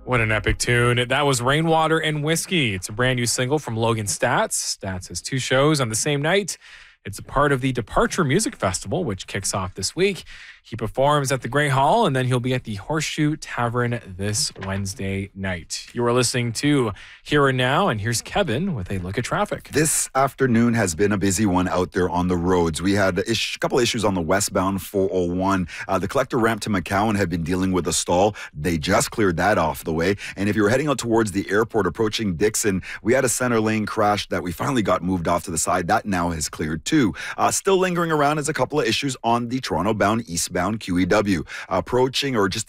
What an epic tune. That was Rainwater and Whiskey. It's a brand new single from Logan Stats. Stats has two shows on the same night. It's a part of the Departure Music Festival, which kicks off this week. He performs at the Great Hall, and then he'll be at the Horseshoe Tavern this Wednesday night. You are listening to Here and Now, and here's Kevin with a look at traffic. This afternoon has been a busy one out there on the roads. We had a couple issues on the westbound 401. The collector ramp to McCowan had been dealing with a stall. They just cleared that off the way. And if you were heading out towards the airport approaching Dixon, we had a center lane crash that we finally got moved off to the side. That now has cleared too. Still lingering around is a couple of issues on the Toronto-bound eastbound QEW. Approaching or just